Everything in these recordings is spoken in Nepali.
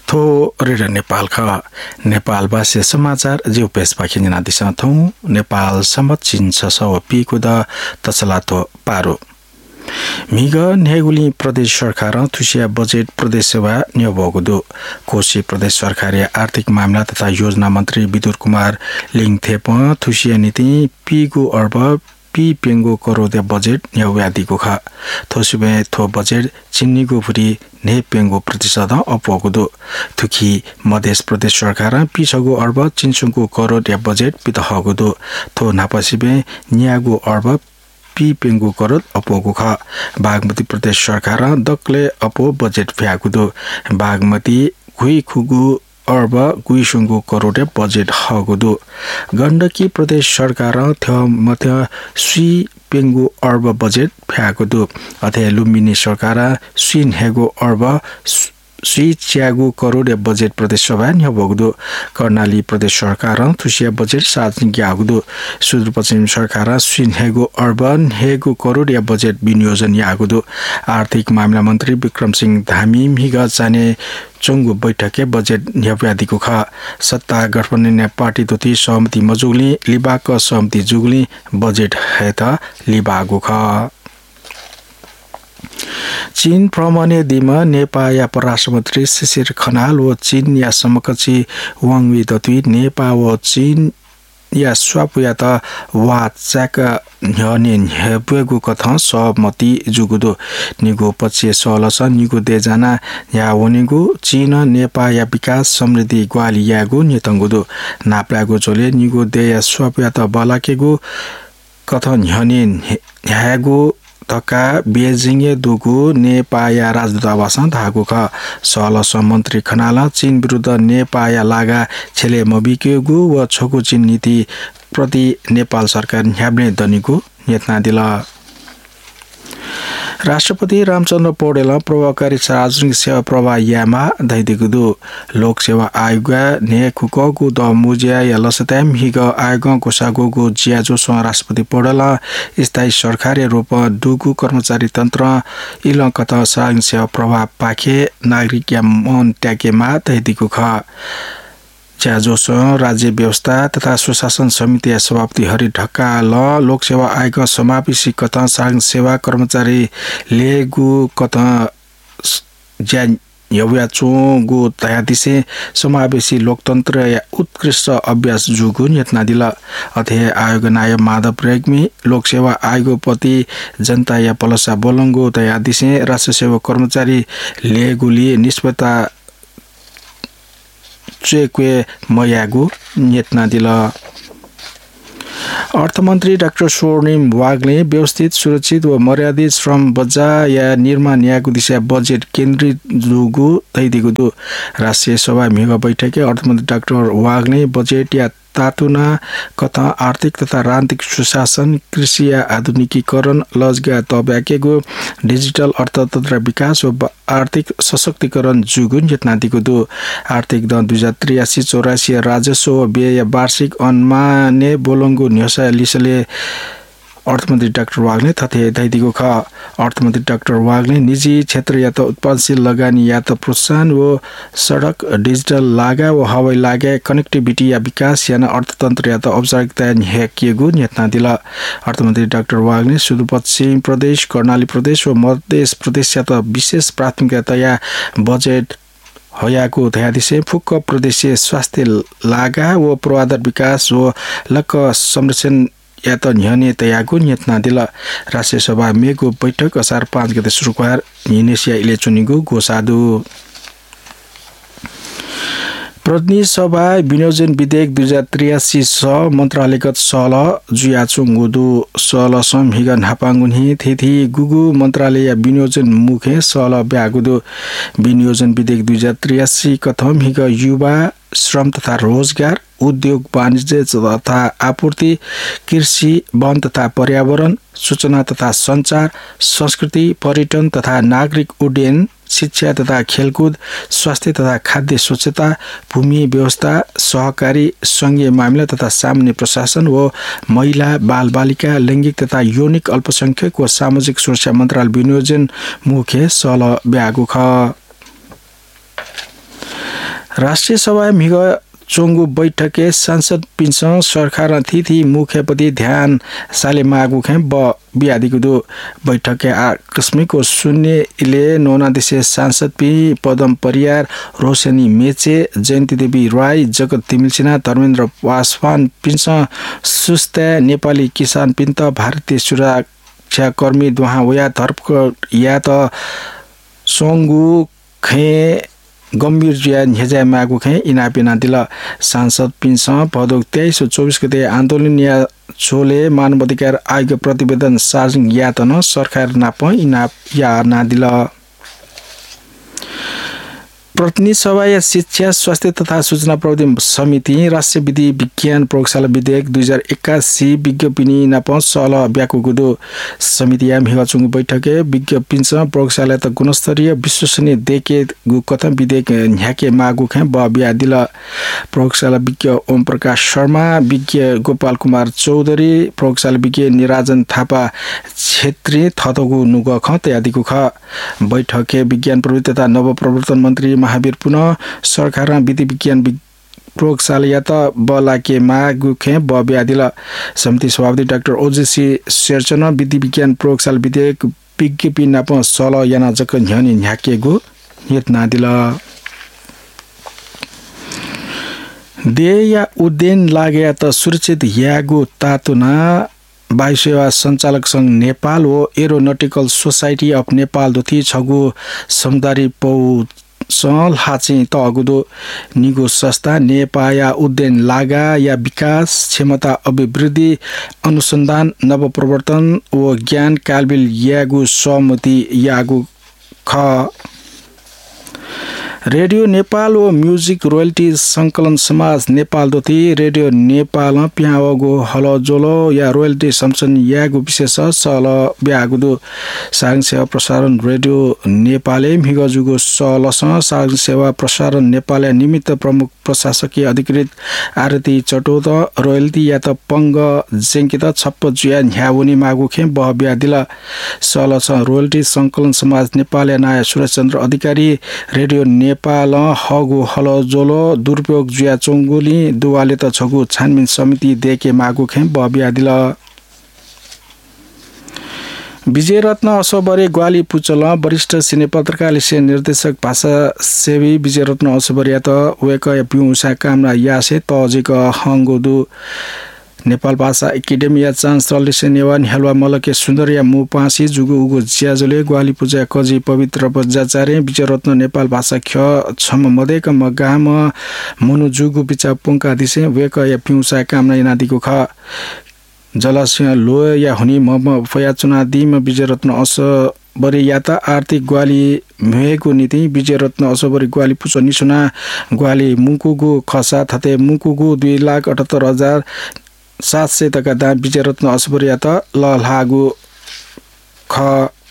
थो रेडियो नेपाल ख नेपाल भाषा समाचार जिउ पेस पाखि निना दिशा थौ नेपाल सम्मत चिन सौ पिको द तसला तो पारो मिग नेगुली प्रदेश सरकार थुसिया बजेट प्रदेश सेवा न्यबगुदु कोशी प्रदेश सरकारी आर्थिक मामला तथा योजना मन्त्री विदुर कुमार लिङथेप थुसिया नीति पिगु अर्ब पी पेंगो करोड़ बजेट न्यव्यादिको ख थोसुबे थो बजेट चिन्नीको फुरी ने पेंगो प्रतिशत अपगुदु थुकी मध्य प्रदेश सरकार पिसगो अर्ब चिन्सुङको करोड़ या बजेट पितहगुदु थो नापसिबे न्यागो अर्ब पी पेंगो करोड़ अपगु ख बागमती प्रदेश सरकार दक्ले अपो बजेट फ्यागुदु बागमती खुई खुगु अर्ब गुइसुङको करोड़ बजेट हगुदु गण्डकी प्रदेश सरकार थ मध्य सुई पेंगु अर्ब बजेट फ्यागुदु अथे लुम्बिनी सरकार सुइन हेगो अर्ब सुई च्यागु करोड़ बजेट प्रदेश सभा न्यबगुदु कर्णाली प्रदेश सरकार थुसिया बजेट सार्वजनिक यागुदु सुदूरपश्चिम सरकार सुइन हेगो अर्बन हेगु करोड़ या बजेट विनियोजन यागुदु आर्थिक मामला मन्त्री विक्रम सिंह धामी मिग जाने चंगु बैठके बजेट न्यव्यादिको ख सत्ता गठबन्धन पार्टी दोती सहमति मजुगली लिबाक सहमति जुगली बजेट हेत लिबागु ख चीन भ्रमणे दिमा नेपाल या परराष्ट्र मन्त्री शिशिर खनाल व चीन या समकक्षी वाङवी दतुई नेपाल व चीन या स्वापुया त वा च्याक न्यने न्यबेगु कथा सहमति जुगुदो निगो पछि सलस निगो देजना या वनिगु चीन नेपाल या विकास समृद्धि ग्वाली यागु नेतंगुदो नाप्लागु चोले निगो दे या स्वापुया त बलाकेगु कथा न्यने न्यागु तका बेजिङे दुगु नेपाल या राजदूतावास धागु ख सलस मन्त्री खनाल चीन विरुद्ध नेपाल या लागा छेले मबिकेगु व छोगु चीन नीति प्रति नेपाल सरकार न्याब्ने दनिगु यत्ना दिल राष्ट्रपति रामचन्द्र पौडेल प्रभावकारी सार्वजनिक सेवा प्रवाह यामा दैदिगुदु लोक सेवा आयोग ने खुकगु द मुजिया या लसताम हिग आयोग गोसागुगु जियाजो स राष्ट्रपति पौडेल स्थायी सरकारी रूप दुगु कर्मचारी तन्त्र इलकत सार्वजनिक सेवा प्रवाह पाखे नागरिक या मन त्यागेमा दैदिगु ख ज्याजोस राज्य व्यवस्था तथा सुशासन समिति सभापति हरि ढकाल लोक सेवा आयोग समावेशी कथा सार्वजनिक सेवा कर्मचारी लेगु कथा ज्या यव्या चोगु तयादिसे समावेशी लोकतन्त्र या उत्कृष्ट अभ्यास जुगु यत्ना दिल अथे आयोग नायब माधव रेग्मी लोक सेवा आयोग प्रति जनता या पलसा बोलंगु तयादिसे राष्ट्र सेवा कर्मचारी लेगुली निष्पत्ता चेक्वे मयागु यत्ना दिल अर्थमन्त्री डाक्टर स्वर्णिम वागले व्यवस्थित सुरक्षित व मर्यादित श्रम बजार या निर्माण यागु दिशा बजेट केन्द्रित जुगु दैदिगुदु राष्ट्रिय सभा मेगा बैठके अर्थमन्त्री डाक्टर वागले बजेट या तातुना कथा आर्थिक तथा राजनीतिक सुशासन कृषि या आधुनिकीकरण लजगा तब्याकेगु डिजिटल अर्थतन्त्र विकास व आर्थिक सशक्तिकरण जुगुन यत्ना दिगुदु आर्थिक द 2083-84 राजस्व व्यय या वार्षिक अनुमाने बोलंगु न्यसा लिसले अर्थमन्त्री डाक्टर वागले थथे दैदिगु ख अर्थमन्त्री डाक्टर वागले निजी क्षेत्र या त उत्पादनशील लगानी या त प्रोत्साहन व सडक डिजिटल लागा व हवाई लागा कनेक्टिभिटी या विकास या अर्थतन्त्र या त औपचारिकता न्याकिएको यत्ना दिल अर्थमन्त्री डाक्टर वागले सुदूरपश्चिम प्रदेश कर्णाली प्रदेश व मध्य प्रदेश या त विशेष प्राथमिकता या बजेट हयाको तयादिसे फुक्क प्रदेशीय स्वास्थ्य लागा व पूर्वाधार विकास व लक्ष्य संरक्षण या त न्यने तयागु यत्ना दिल राष्ट्रिय सभा मेगु बैठक असार 5 गते शुक्रबार इनेसिया इलेक्ट्रोनिकु गोसादु प्रतिनिधि सभा विनियोजन विधेयक 2083 स मन्त्रालयगत सल जुयाचुङगुदु सल सम हिग नापाङ्गुनि थिथि गुगु मन्त्रालय या विनियोजन मुखे सल ब्यागुदु विनियोजन विधेयक 2083 कथम हिग युवा श्रम तथा रोजगार उद्योग वाणिज्य तथा आपूर्ति कृषि वन तथा पर्यावरण सूचना तथा संचार संस्कृति पर्यटन तथा नागरिक उड्डयन शिक्षा तथा खेलकुद स्वास्थ्य तथा खाद्य स्वच्छता भूमि व्यवस्था सहकारी संघीय मामिला तथा सामान्य प्रशासन व महिला बाल बालिका लैंगिक तथा यौनिक अल्पसंख्यक व सामाजिक सुरक्षा मन्त्रालय विनियोजन मुख्य सल ब्यागु ख राष्ट्रिय सभा मिग चोंगु बैठके सांसद पिन्छ सरकार थिथि मुख्यपति ध्यान साले मागु खे ब बियादिको दो बैठके आकस्मिक शून्य इले नोना देशे सांसद पि पदम परियार रोशनी मेचे जयन्ती देवी राई जगत तिमिलसिना धर्मेन्द्र पासवान पिन्छ सुस्ता नेपाली किसान पिन्त भारतीय सुरक्षा कर्मी दुहा वया धर्प या त सोंगु खे गम्भीर जिया हेजा मागु खे इनापिना दिल सांसद पिन्छ पदक 23 और 24 गते आन्दोलन या छोले मानवाधिकार आयोग प्रतिवेदन सार्जिङ यातन सरकार नाप इना या ना दिल प्रतिनिधि सभा या शिक्षा स्वास्थ्य तथा सूचना प्रविधि समिति राष्ट्रिय विधि विज्ञान प्रयोगशाला विधेयक 2081 विज्ञपिनी नाप सल ब्याकु गुदो समिति या मिगचुङ बैठके विज्ञपिन्छ प्रयोगशाला त गुणस्तरीय विश्वसनीय देखे गु कथम विधेयक न्याके मागु खे ब बिया दिल प्रयोगशाला विज्ञ ओम प्रकाश शर्मा विज्ञ गोपाल कुमार चौधरी प्रयोगशाला विज्ञ निराजन थापा क्षेत्री थतगु नुग ख तयादिको ख बैठके विज्ञान प्रविधि तथा नवप्रवर्तन मन्त्री महावीर पुनः सरकार विधि विज्ञान प्रयोगशाला या त बलाके मागु खे ब ब्यादिल समिति सभापति डाक्टर ओजेसी शेरचन विधि विज्ञान प्रयोगशाला विधेयक विज्ञपि नाप सल याना जक न्यानी न्याकेगु यत नादिल दे या उद्देन लागे त सुरक्षित यागु तातुना वायुसेवा सञ्चालक संघ नेपाल व एरोनटिकल सोसाइटी अफ नेपाल दोथि छगु समदारी पौ सल हाचे त अगुदो निगो संस्था नेपाया उद्यन लागा या विकास क्षमता अभिवृद्धि अनुसन्धान नवप्रवर्तन व ज्ञान कालबिल यागु सहमति यागु ख रेडियो नेपाल व म्युजिक रोयल्टी संकलन समाज नेपाल दोथि रेडियो नेपाल प्यावगो हलो जोलो या रोयल्टी सम्सन यागु विशेष सल ब्यागुदो साङ सेवा प्रसारण रेडियो नेपालले मिगजुगो सलस साङ सेवा प्रसारण नेपाल निमित्त प्रमुख प्रशासकीय अधिकृत आरती चटोत रोयल्टी या त पंग जेंकित छप्प जुया न्याउनी मागु खे ब ब्या दिल सलस रोयल्टी संकलन समाज नेपाल नाय सुरेशचन्द्र अधिकारी रेडियो नेपाल हगु हलो जोलो दुरुपयोग जुया चोंगुली दुवाले त छगु छानबिन समिति देके मागु खे ब ब्या दिल विजय रत्न असोबरे ग्वाली पुचल वरिष्ठ सिने पत्रकार से निर्देशक भाषा सेवी विजय रत्न असोबरे त वेक पिउसा कामना यासे तजिक हंगुदु नेपाल भाषा एकाडेमी या चान्सलर से नेवान हलवा मलके सुन्दरिया मुपासी जुगु उगु ज्याजुले ग्वाली पूजा कजी पवित्र बजाचारे विजय रत्न नेपाल भाषा ख छम मदेक मगाम मनु जुगु पिचा पुंका दिसे वेक या पिउसा कामना इनादिको ख जलाशय लो या हुनी म फया चुना दिम विजय रत्न असोबरे या त आर्थिक ग्वाली मेको नीति विजय रत्न असोबरे ग्वाली पुचो निसुना ग्वाली मुकुगु खसा थते मुकुगु 2,78,700 तका दा विजय रत्न असोबरे या त ललागु ख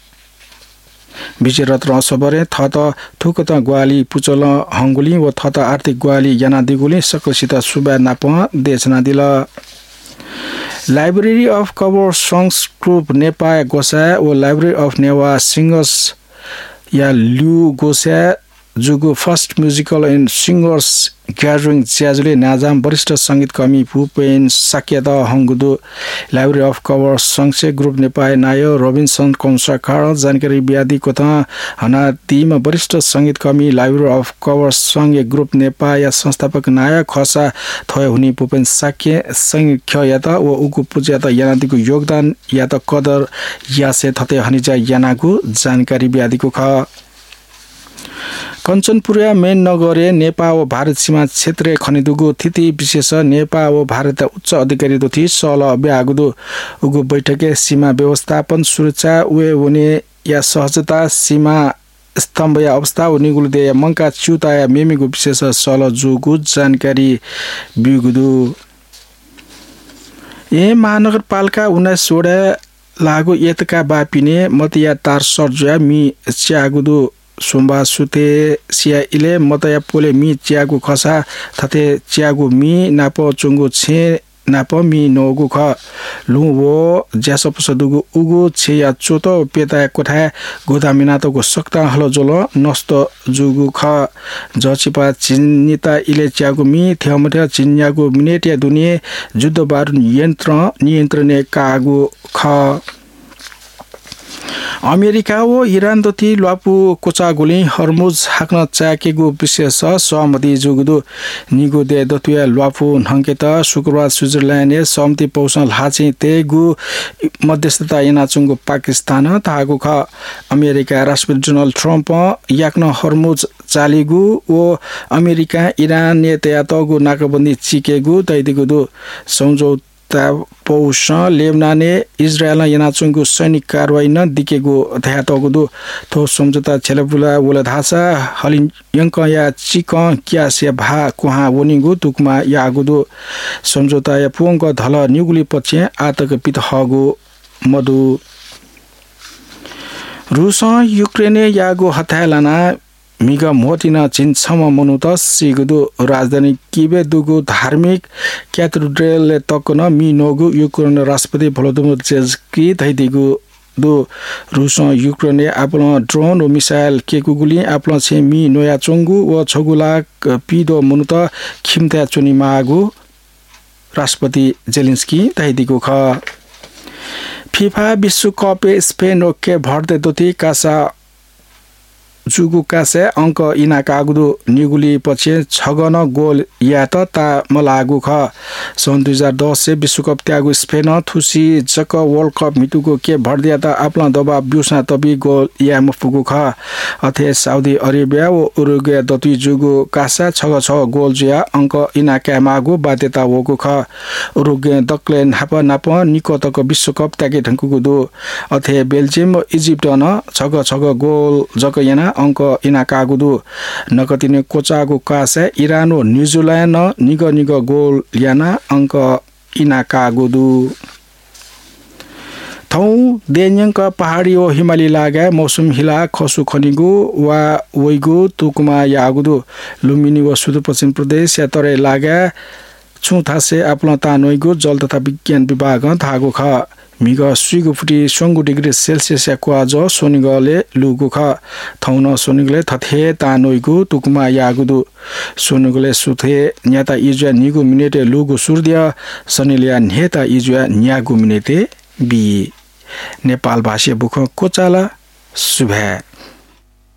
विजय रत्न असोबरे थत थुकत ग्वाली पुचल हंगुली व थत आर्थिक ग्वाली याना दिगुली सकसित सुबा नाप देशना दिल library of cover songs group Nepal गोसा व लाइब्रेरी अफ नेवा सिंगर्स या लु गोसा जुगु first musical and singers gathering ज्याजुले नाजाम वरिष्ठ संगीत कर्मी Bhupen साक्यत हंगुदु library of cover संसे group Nepal नायो रोबिन्सन कौशकार जानकारी ब्यादी को हना टीम वरिष्ठ संगीत कर्मी लाइब्रेरी अफ कवर संगे ग्रुप नेपाल या संस्थापक नाय खसा थय हुनी भूपेन साक्य संख्य या त व उगु पूजा त यानादिको योगदान या त कदर यासे थते हनिजा यानागु जानकारी ब्यादीको ख कञ्चनपुरिया मेन नगरे नेपाल व भारत सीमा क्षेत्रीय खनिदुगु थिति विशेष नेपाल व भारत उच्च अधिकारी दोथि सल ब्यागुदु उगु बैठके सीमा व्यवस्थापन सुरक्षा वे हुने या सहजता सीमा स्तम्भ या अवस्था उनिगुल दे मंका चुता या मेमिगु विशेष सल जुगु जानकारी बिगुदु ए महानगरपालिका 19 वडा लागु यतका बापिने मतिया तार सर्जया मि च्यागुदु सोमबा सुते सिया इले मतया पोले मि च्यागु खसा थते च्यागु मि नापो चुंगु छे नापमी नोगु ख लुवो ज्यासपसदुगु उगु छेया चोतो पेता कोठा गोदामिना तगु सक्ता हलो जोलो नस्त जुगु ख जचिपा चिन्निता इले च्यागु मी थ्यामथे चिन्यागु मिनेटिया दुनिया जुद्ध बारु नियन्त्रणे कागु ख अमेरिका व इरान दति ल्वापु कोचागुली हरमुज हाक्न चाकेगु विशेष सहमति जुगुदु निगु दे दतुया ल्वापु नंकेत शुक्रबार स्विट्जरल्यान्ड सहमति पौसल हाचे तेगु मध्यस्थता यानाचुंगु पाकिस्तान तागु ख अमेरिका राष्ट्रपति डोनाल्ड ट्रम्प याक्न हरमुज चालिगु व अमेरिका इरान नेतया तगु नाकाबन्दी चिकेगु दैदिगुदु सम्झौता पौष लेबनाने इजरायल यानाचुंगु सैनिक कारवाही न दिकेगु थातगुदु थो सम्झौता छेलपुला वलधासा हलिन यंक या चिक क्यासे भा कुहा वनिगु तुकमा यागुदु सम्झौता या पुंग धल न्युगुली पछि आतक पितहगु मधु रुस युक्रेने यागु हथालाना मिगा मोटिना चिन्सम मनुत सिगुदु राजधानी किबे दुगु धार्मिक क्याथेड्रल तकन मिनोगु युक्रेन राष्ट्रपति भलोदिमिर जेलेन्स्की दैदिगु दु रुस युक्रेन आपलो ड्रोन ओ मिसाइल केकुगुली आपलो छे मि नोया चोंगु व छगुला पिदो मनुत खिमता चुनि मागु राष्ट्रपति जेलेन्स्की दैदिगु ख फिफा विश्वकप स्पेन ओके भर्दे दोती कासा जुगु कासे अंक इना कागुदु निगुली पछि छगन गोल या त ता मलागु ख सन् 2010 से विश्वकप त्यागु स्पेन थुसी जक वर्ल्ड कप मिटुको के भर्दिया त आपला दबा ब्युसा तबी गोल या मफुगु ख अथे साउदी अरेबिया व उरुग्वे दतुई जुगु कासा छग छ गोल जिया अंक इना कामागु बाध्यता वगु ख उरुग्वे दक्ले नाप नाप निकोतको विश्वकप त्यागे ढंकुगु दु अथे बेल्जियम इजिप्ट न छग गोल जक याना अंक इना कागुदु नकतिने कोचागु कासे इरान व न्यूजीलैंड निग गोल याना अंक इना कागुदु थौ देन्यंक पहाडी ओ हिमाली लागे मौसम हिला खसु खनिगु वा वइगु तुकुमा यागुदु लुम्बिनी व सुदूरपश्चिम प्रदेश या तरे लागे छुथासे आपला तानोइगु जल तथा विज्ञान विभाग थागु ख मिग सुइगु फुटी 20 डिग्री सेल्सियस याकुआ ज सोनिगले लुगु ख थौन सोनिगले थथे तानोइगु तुकुमा यागुदु सोनिगले सुथे न्याता इजुया निगु मिनेटे लुगु सुर्दिया सनिलिया नेता इजुया न्यागु मिनेटे बी नेपाल भाषा बुख कोचाला सुभे